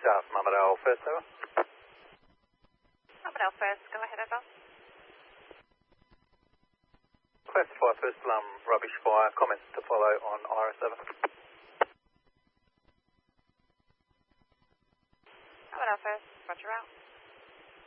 Staff, Mamadale first, over. Mamadale first, go ahead, over. Request fire first alarm, rubbish fire. Comments to follow on Iris, over. Mamadale first, roger out.